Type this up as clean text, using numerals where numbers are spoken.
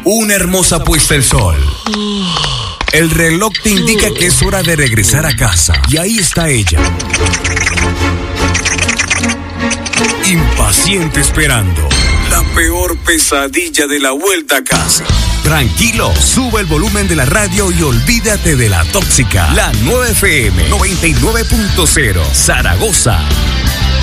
Una hermosa puesta el sol. El reloj te indica que es hora de regresar a casa. Y ahí está ella, impaciente esperando. La peor pesadilla de la vuelta a casa. Tranquilo, sube el volumen de la radio y olvídate de la tóxica. La 9 FM 99.0 Zaragoza.